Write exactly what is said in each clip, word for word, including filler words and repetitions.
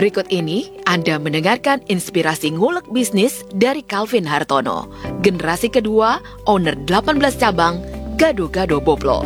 Berikut ini Anda mendengarkan inspirasi ngulek bisnis dari Calvin Hartono, generasi kedua, owner delapan belas cabang, Gado-Gado Boplo.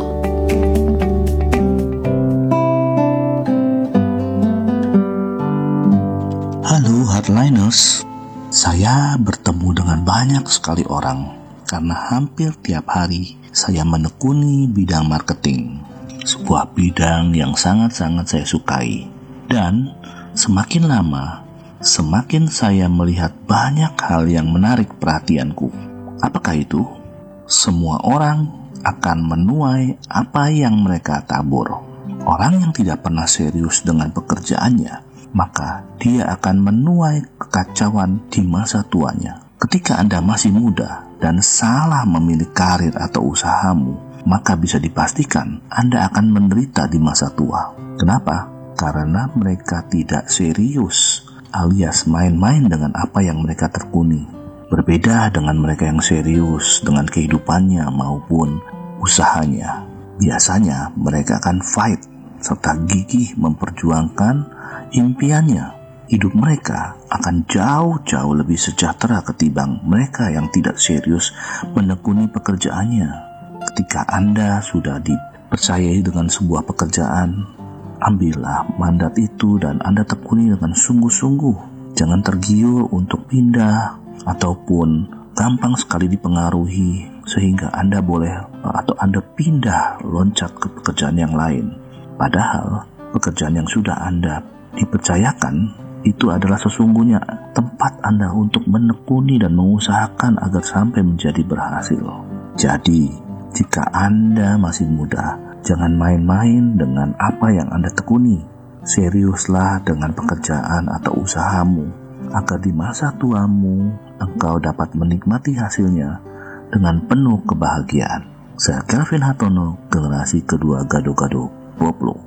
Halo Hardliners, saya bertemu dengan banyak sekali orang karena hampir tiap hari saya menekuni bidang marketing, sebuah bidang yang sangat-sangat saya sukai. Dan semakin lama, semakin saya melihat banyak hal yang menarik perhatianku. Apakah itu? Semua orang akan menuai apa yang mereka tabur. Orang yang tidak pernah serius dengan pekerjaannya, maka dia akan menuai kekacauan di masa tuanya. Ketika Anda masih muda dan salah memilih karir atau usahamu, maka bisa dipastikan Anda akan menderita di masa tua. Kenapa? Karena mereka tidak serius, alias main-main dengan apa yang mereka tekuni. Berbeda dengan mereka yang serius dengan kehidupannya maupun usahanya. Biasanya mereka akan fight serta gigih memperjuangkan impiannya. Hidup mereka akan jauh-jauh lebih sejahtera ketimbang mereka yang tidak serius menekuni pekerjaannya. Ketika Anda sudah dipercayai dengan sebuah pekerjaan, ambillah mandat itu dan Anda tekuni dengan sungguh-sungguh. Jangan tergiur untuk pindah ataupun gampang sekali dipengaruhi sehingga Anda boleh atau Anda pindah loncat ke pekerjaan yang lain. Padahal pekerjaan yang sudah Anda dipercayakan itu adalah sesungguhnya tempat Anda untuk menekuni dan mengusahakan agar sampai menjadi berhasil. Jadi, jika Anda masih muda, jangan main-main dengan apa yang Anda tekuni. Seriuslah dengan pekerjaan atau usahamu, agar di masa tuamu engkau dapat menikmati hasilnya dengan penuh kebahagiaan. Saya Calvin Hartono, generasi kedua Gado-Gado Boplo.